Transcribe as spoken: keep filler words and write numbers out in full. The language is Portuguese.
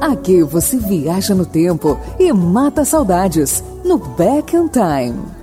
Aqui você viaja no tempo e mata saudades no Back in Time.